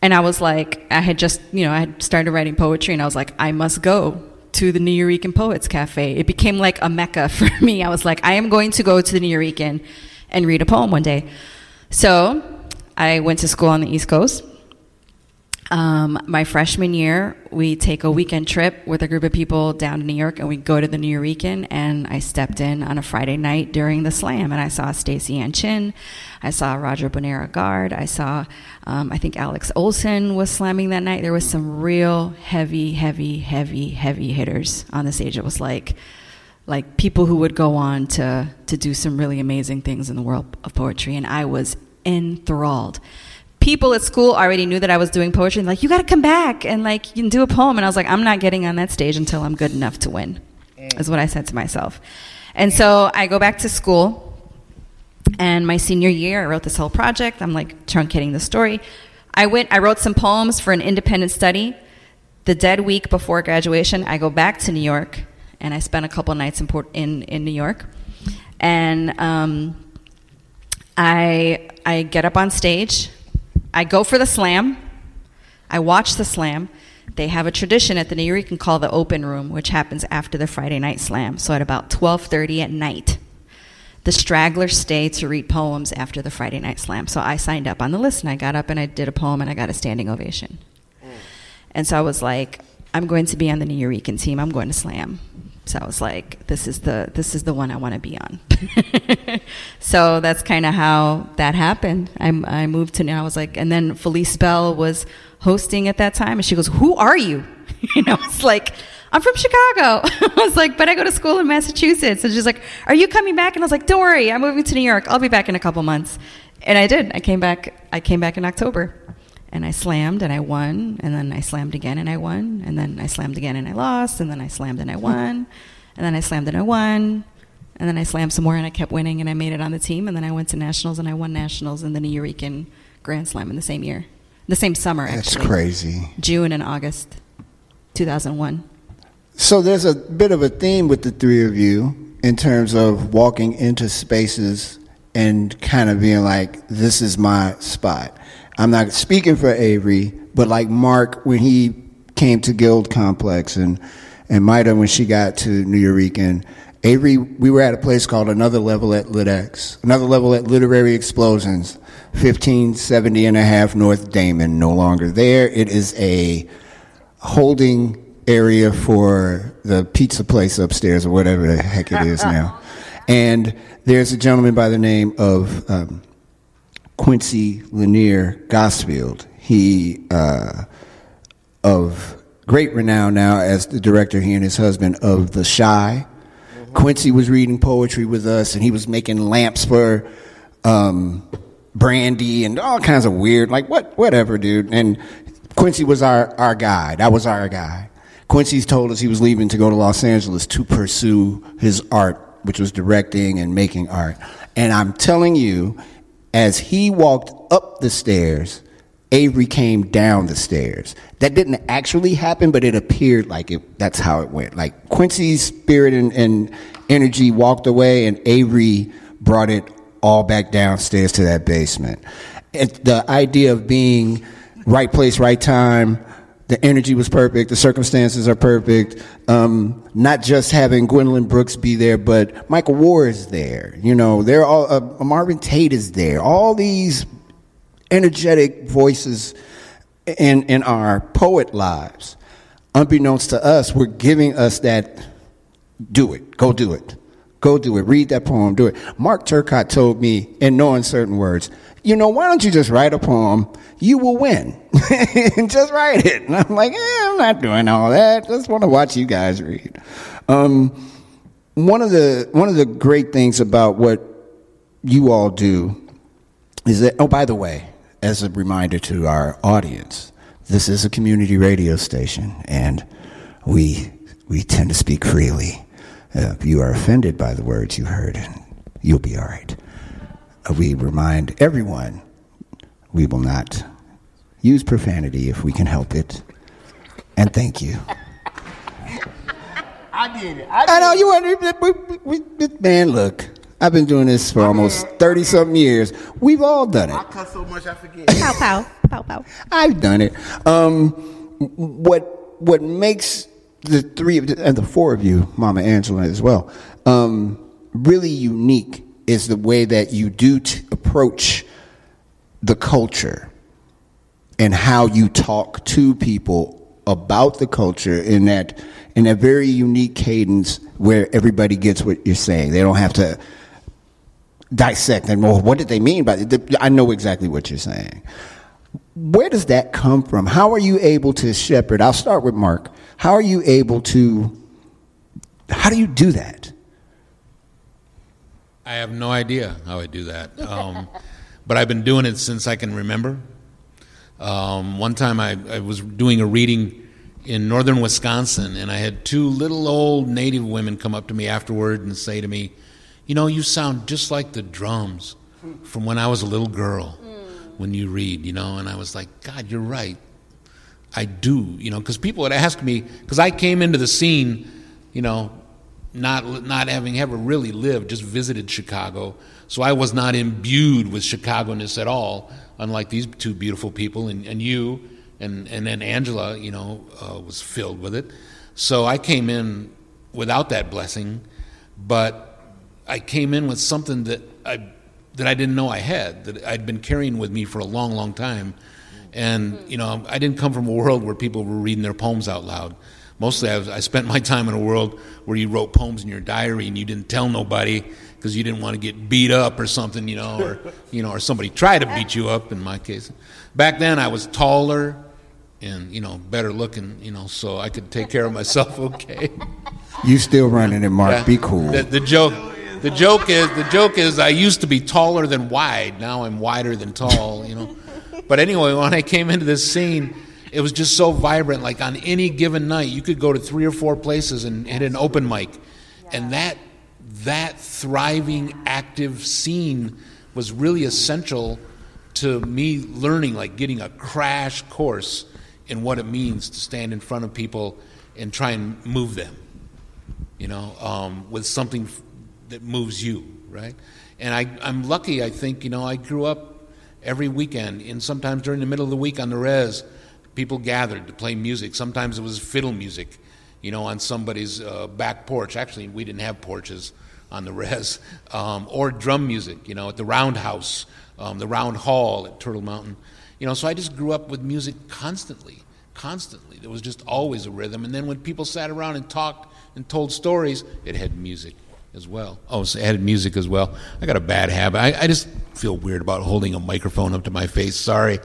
And I was like, I had just, I had started writing poetry, and I was like, I must go to the Nuyorican Poets Cafe. It became like a mecca for me. I was like, I am going to go to the Nuyorican and read a poem one day. So I went to school on the East Coast. My freshman year, we take a weekend trip with a group of people down to New York, and we go to the Nuyorican, and I stepped in on a Friday night during the slam, and I saw Stacey Ann Chin, I saw Roger Bonera Gard, I saw, I think Alex Olson was slamming that night. There was some real heavy hitters on the stage. It was like people who would go on to do some really amazing things in the world of poetry, and I was enthralled. People at school already knew that I was doing poetry, and like, you got to come back and like, you can do a poem. And I was like, I'm not getting on that stage until I'm good enough to win, is what I said to myself. And so I go back to school, and my senior year, I wrote this whole project. I'm like truncating the story. I wrote some poems for an independent study. The dead week before graduation, I go back to New York, and I spent a couple nights in New York. And I get up on stage. I go for the slam. I watch the slam. They have a tradition at the Nuyorican called the open room, which happens after the Friday night slam. So at about 12:30 at night, the stragglers stay to read poems after the Friday night slam. So I signed up on the list, and I got up and I did a poem, and I got a standing ovation. And so I was like, I'm going to be on the Nuyorican team. I'm going to slam. So I was like, this is the one I want to be on. So that's kind of how that happened. I moved to, I was like, and then Felice Bell was hosting at that time, and she goes, who are you? It's like, I'm from Chicago. I was like, but I go to school in Massachusetts. And she's like, are you coming back? And I was like, don't worry, I'm moving to New York. I'll be back in a couple months. And I did. I came back in October. And I slammed and I won, and then I slammed again and I won, and then I slammed again and I lost, and then I slammed and I won, and then I slammed and I won, and then I slammed some more and I kept winning, and I made it on the team, and then I went to nationals and I won nationals in the Nuyorican Grand Slam in the same year. The same summer, actually. That's crazy. June and August 2001. So there's a bit of a theme with the three of you in terms of walking into spaces and kind of being like, this is my spot. I'm not speaking for Avery, but like Mark, when he came to Guild Complex, and Maida, when she got to Nuyorican, Avery, we were at a place called Another Level at LitX, Another Level at Literary Explosions, 1570 and a half North Damon, no longer there. It is a holding area for the pizza place upstairs, or whatever the heck it is now. And there's a gentleman by the name of Quincy Lanier Gosfield. He, of great renown now as the director, he and his husband, of The Shy. Mm-hmm. Quincy was reading poetry with us, and he was making lamps for brandy and all kinds of weird, like, whatever, dude. And Quincy was our guy. That was our guy. Quincy's told us he was leaving to go to Los Angeles to pursue his art, which was directing and making art. And I'm telling you, as he walked up the stairs, Avery came down the stairs. That didn't actually happen, but it appeared like that's how it went. Like, Quincy's spirit and energy walked away, and Avery brought it all back downstairs to that basement. The idea of being right place, right time, the energy was perfect, the circumstances are perfect. Not just having Gwendolyn Brooks be there, but Michael Ward is there. They're all, Marvin Tate is there. All these energetic voices in our poet lives, unbeknownst to us, were giving us that, do it, go do it. Go do it. Read that poem. Do it. Mark Turcott told me in no uncertain words, why don't you just write a poem? You will win. And just write it. And I'm like, I'm not doing all that. Just want to watch you guys read. One of the great things about what you all do is that, oh, by the way, as a reminder to our audience, this is a community radio station, and we tend to speak freely. If you are offended by the words you heard, you'll be all right. We remind everyone we will not use profanity if we can help it. And thank you. I did it. I know you weren't. Man, look, I've been doing this for almost 30-something years. We've all done I it. cuss so much I forget. Pow, pow, pow, pow. I've done it. What makes the three of and the four of you, Mama Angela as well, really unique is the way that you do approach the culture and how you talk to people about the culture in that very unique cadence where everybody gets what you're saying. They don't have to dissect and, well, what did they mean by it? I know exactly what you're saying. Where does that come from? How are you able to shepherd? I'll start with Mark. How do you do that? I have no idea how I do that. But I've been doing it since I can remember. One time I was doing a reading in northern Wisconsin, and I had two little old Native women come up to me afterward and say to me, you sound just like the drums from when I was a little girl when you read, and I was like, God, you're right. I do, because people would ask me, because I came into the scene, not having ever really lived, just visited Chicago, so I was not imbued with Chicago-ness at all, unlike these two beautiful people, and you, and then Angela, was filled with it. So I came in without that blessing, but I came in with something that I didn't know I had, that I'd been carrying with me for a long, long time. And, I didn't come from a world where people were reading their poems out loud. Mostly I spent my time in a world where you wrote poems in your diary and you didn't tell nobody because you didn't want to get beat up or something, or somebody tried to beat you up in my case. Back then I was taller and, better looking, so I could take care of myself okay. You still running it, Mark. Yeah. Be cool. The joke is I used to be taller than wide. Now I'm wider than tall, But anyway, when I came into this scene, it was just so vibrant. Like on any given night, you could go to 3 or 4 places and hit an open mic. And that thriving, active scene was really essential to me learning, like getting a crash course in what it means to stand in front of people and try and move them, with something that moves you, right? And I'm lucky, I think, I grew up every weekend, and sometimes during the middle of the week on the res, people gathered to play music. Sometimes it was fiddle music, on somebody's back porch. Actually, we didn't have porches on the res. Or drum music, at the Roundhouse, the Round Hall at Turtle Mountain. So I just grew up with music constantly. There was just always a rhythm. And then when people sat around and talked and told stories, it had music as well. Oh, so it had music as well. I got a bad habit. I just feel weird about holding a microphone up to my face. Sorry.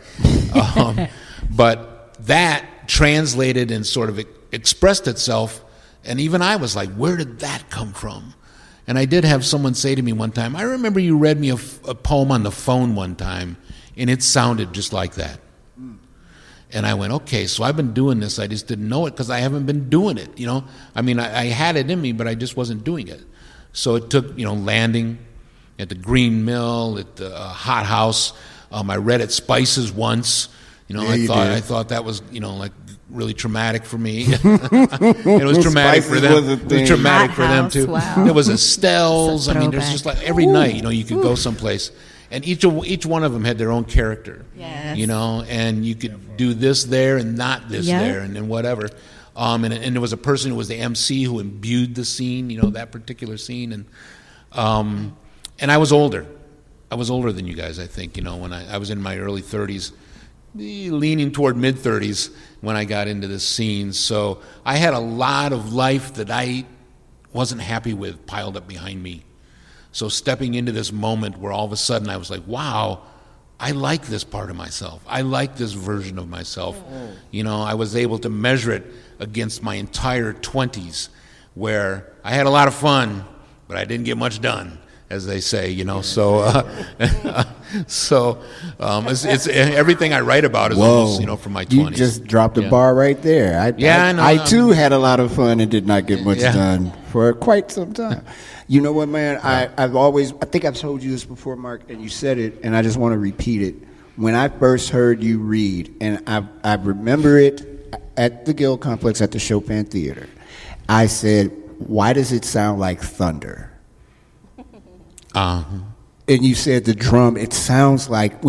But that translated and sort of expressed itself, and even I was like, where did that come from? And I did have someone say to me one time, I remember you read me a poem on the phone one time, and it sounded just like that. And I went, okay, so I've been doing this. I just didn't know it because I haven't been doing it, I mean, I had it in me, but I just wasn't doing it. So it took, landing at the Green Mill, at the Hot House. I read at Spices once. I thought that was, like really traumatic for me. It was traumatic for them. It was traumatic for them too. Wow. There was Estelle's. I mean, there's just like every night, you could go someplace. And each one of them had their own character, yes. And you could do this there and not this there and whatever. And there was a person who was the MC who imbued the scene, that particular scene. And I was older. I was older than you guys, I think, when I was in my early 30s, leaning toward mid-30s when I got into this scene. So I had a lot of life that I wasn't happy with piled up behind me. So stepping into this moment where all of a sudden I was like, wow, I like this part of myself. I like this version of myself. I was able to measure it against my entire 20s where I had a lot of fun, but I didn't get much done, as they say, So, it's everything I write about is almost, from my 20s. You just dropped a bar right there. I know. I too had a lot of fun and did not get much done for quite some time. You know what, man? I think I've told you this before, Mark, and you said it, and I just want to repeat it. When I first heard you read, and I remember it at the Guild Complex at the Chopin Theater, I said, why does it sound like thunder? And you said the drum, it sounds like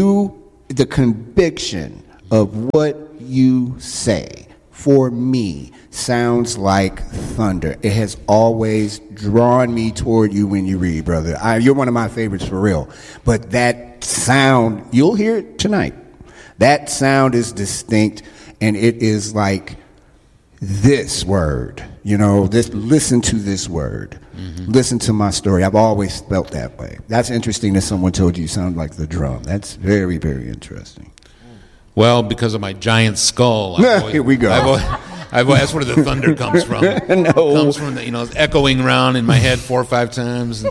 the conviction of what you say, for me, sounds like thunder. It has always drawn me toward you when you read, brother. You're one of my favorites for real. But that sound, you'll hear it tonight. That sound is distinct, and it is like this word. Listen to this word. Mm-hmm. Listen to my story. I've always felt that way. That's interesting that someone told you sound like the drum. That's very, very interesting. Well, because of my giant skull. Here we go. That's where the thunder comes from. No. It comes from it's echoing around in my head 4 or 5 times.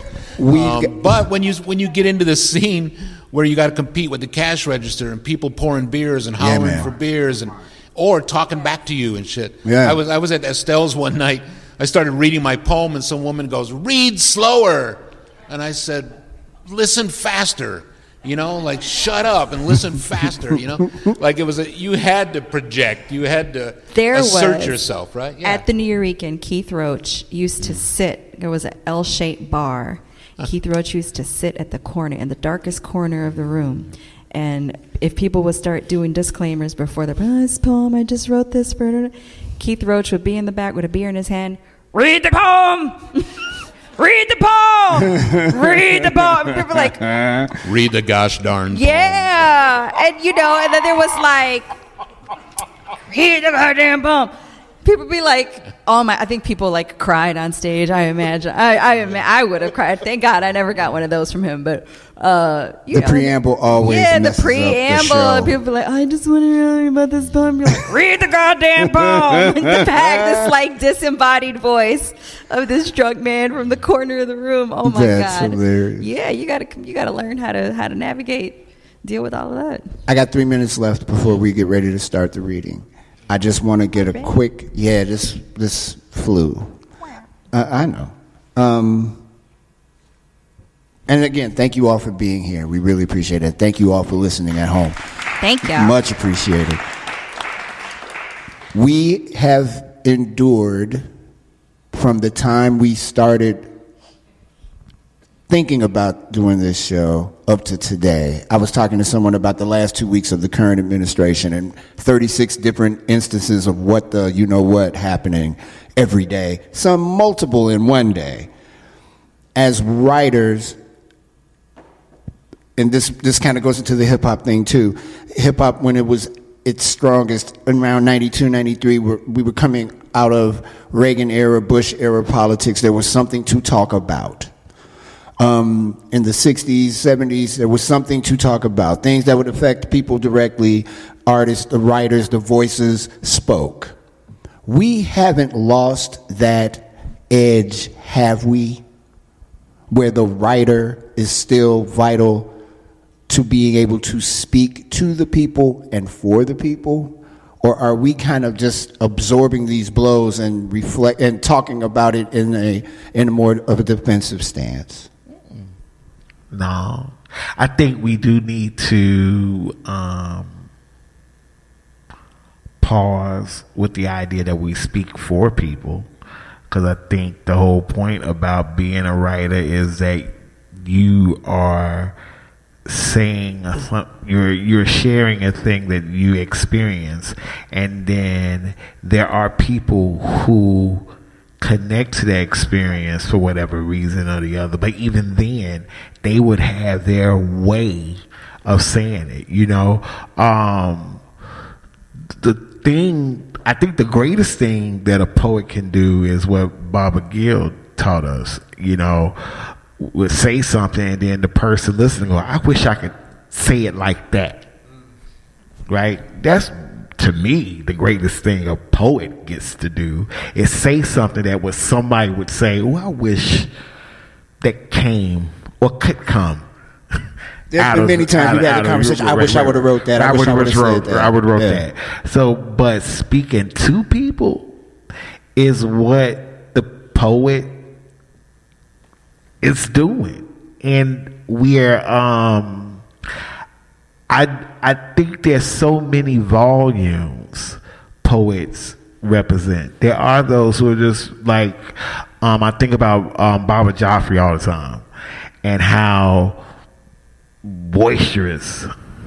But when you get into this scene where you got to compete with the cash register and people pouring beers and hollering for beers or talking back to you and shit. Yeah. I was at Estelle's one night. I started reading my poem and some woman goes, "Read slower," and I said, "Listen faster." Shut up and listen faster, Like you had to project, you had to assert yourself, right? Yeah. At the Nuyorican, Keith Roach used to sit, there was an L-shaped bar. Keith Roach used to sit at the corner, in the darkest corner of the room. And if people would start doing disclaimers before this poem, I just wrote this for... Keith Roach would be in the back with a beer in his hand. Read the poem! Read the poem! Read the poem! People were like... Read the gosh darn poem. Yeah! And, and then there was like... Read the goddamn poem. People be like... I think people cried on stage, I imagine. I would have cried. Thank God I never got one of those from him, but... the preamble always messes the preamble. Up the show. People be like, I just want to hear about this poem. You're like, read the goddamn poem. The back, this disembodied voice of this drunk man from the corner of the room. Oh my That's God! Hilarious. Yeah, you gotta learn how to navigate, deal with all of that. I got 3 minutes left before we get ready to start the reading. I just want to get a quick. Yeah, this flu. I know. And again, thank you all for being here. We really appreciate it. Thank you all for listening at home. Thank you. Much appreciated. We have endured from the time we started thinking about doing this show up to today. I was talking to someone about the last 2 weeks of the current administration and 36 different instances of what happening every day, some multiple in one day. As writers, and this kind of goes into the hip-hop thing too. Hip-hop, when it was its strongest around 92, 93, we were coming out of Reagan-era, Bush-era politics. There was something to talk about. In the 60s, 70s, there was something to talk about. Things that would affect people directly. Artists, the writers, the voices spoke. We haven't lost that edge, have we? Where the writer is still vital to being able to speak to the people and for the people? Or are we kind of just absorbing these blows and reflect and talking about it in a more of a defensive stance? No, I think we do need to pause with the idea that we speak for people, because I think the whole point about being a writer is that you are saying you're sharing a thing that you experience, and then there are people who connect to that experience for whatever reason or the other, but even then they would have their way of saying it. I think the greatest thing that a poet can do is what Baba Gill taught us, would say something and then the person listening go, I wish I could say it like that. Right? That's, to me, the greatest thing a poet gets to do is say something that somebody would say, I wish that came or could come. There's been many times we've had a conversation. I wish I would have wrote that. I wish I would have said that. I would have wrote that. So, but speaking to people is what the poet is doing, and we're. I think there's so many volumes poets represent. There are those who are just like, I think about Baba Joffrey all the time. and how boisterous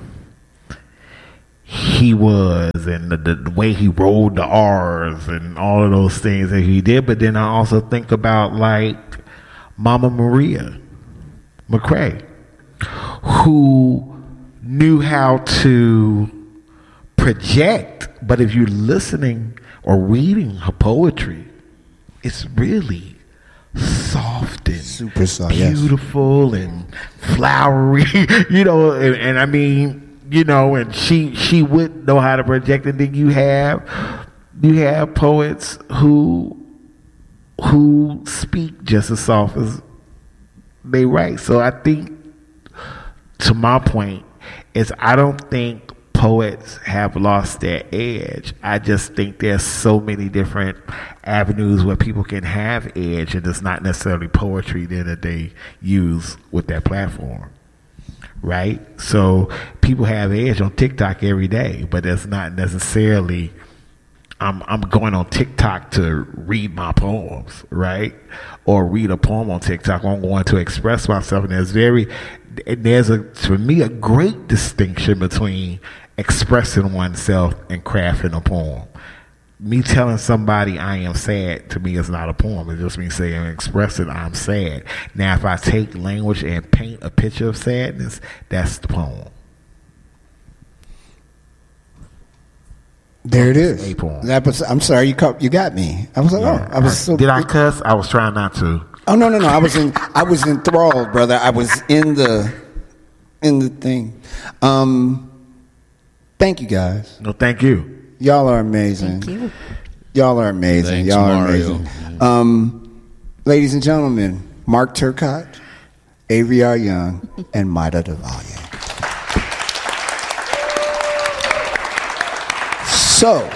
he was, and the way he rolled the R's and all of those things that he did. But then I also think about like Mama Maria McRae, who knew how to project, but if you're listening or reading her poetry, it's really soft and super soft, beautiful, yes, and flowery, and I mean, and she would know how to project it. Then you have poets who speak just as soft as they write. So I think, to my point, is I don't think poets have lost their edge. I just think there's so many different avenues where people can have edge, and it's not necessarily poetry that they use with their platform. Right? So people have edge on TikTok every day, but it's not necessarily I'm going on TikTok to read my poems, right? Or read a poem on TikTok. I'm going to express myself, and there's for me a great distinction between expressing oneself and crafting a poem. Me telling somebody I am sad, to me, is not a poem. It's just me saying, expressing I'm sad. Now, if I take language and paint a picture of sadness, that's the poem. There it is. A poem. I'm sorry, you got me. I was like, yeah. Did I cuss? I was trying not to. Oh no! I was enthralled, brother. I was in the thing. Thank you, guys. No, thank you. Y'all are amazing. Thank you. Y'all are amazing. Thanks, Y'all are Mario. amazing. Ladies and gentlemen, Mark Turcott, Avery R. Young, and Maida DeValier. So,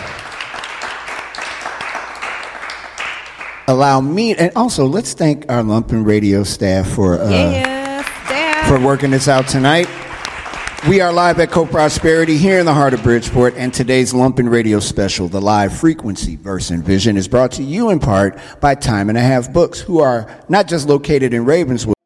allow me, and also let's thank our Lumpen Radio staff for working this out tonight. We are live at Co-Prosperity here in the heart of Bridgeport, and today's Lumpen Radio special, The Live Frequency, Verse and Vision, is brought to you in part by Time and a Half Books, who are not just located in Ravenswood,